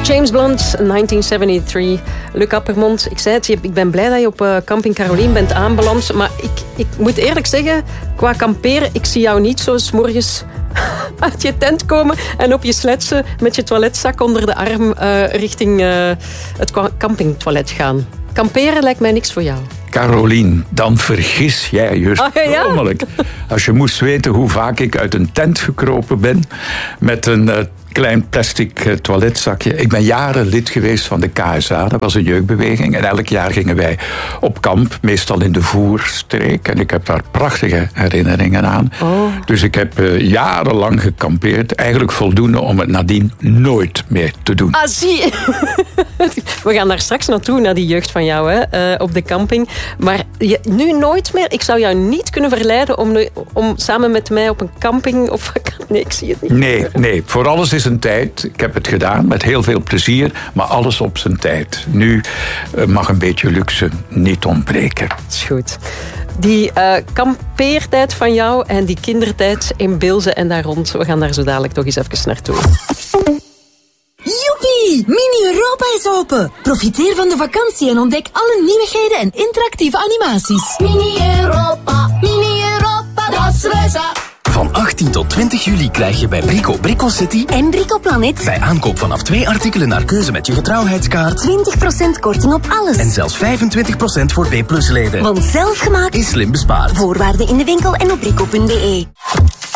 James Blunt, 1973. Luc Appermond, ik zei het, ik ben blij dat je op Camping Caroline bent aanbeland. Maar ik moet eerlijk zeggen, qua kamperen, ik zie jou niet zo 's morgens uit je tent komen en op je sletsen met je toiletzak onder de arm richting het campingtoilet gaan. Kamperen lijkt mij niks voor jou. Caroline, dan vergis jij je schromelijk. Als je moest weten hoe vaak ik uit een tent gekropen ben met een klein plastic toiletzakje. Ik ben jaren lid geweest van de KSA, dat was een jeugdbeweging. En elk jaar gingen wij op kamp, meestal in de Voerstreek. En ik heb daar prachtige herinneringen aan. Oh. Dus ik heb jarenlang gekampeerd. Eigenlijk voldoende om het nadien nooit meer te doen. Ah, zie. We gaan daar straks naartoe, naar die jeugd van jou, hè, op de camping. Maar nu nooit meer. Ik zou jou niet kunnen verleiden om samen met mij op een camping of nee, ik zie het niet. Nee. Voor alles is een tijd. Ik heb het gedaan met heel veel plezier, maar alles op zijn tijd. Nu mag een beetje luxe niet ontbreken. Dat is goed. Die kampeertijd van jou en die kindertijd in Bilze en daar rond, we gaan daar zo dadelijk toch eens even naartoe. Joepie! Mini-Europa is open! Profiteer van de vakantie en ontdek alle nieuwigheden en interactieve animaties. Mini-Europa, dat is reuze. Van 18 tot 20 juli krijg je bij Brico City en Brico Planet bij aankoop vanaf 2 artikelen naar keuze met je getrouwheidskaart 20% korting op alles. En zelfs 25% voor B+-leden. Want zelfgemaakt is slim bespaard. Voorwaarden in de winkel en op brico.be.